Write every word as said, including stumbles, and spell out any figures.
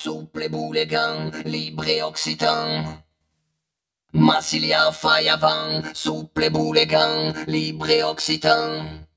souple et boulégan, libre et occitan. Massilia faille avant, souple et boulégan, libre et occitan.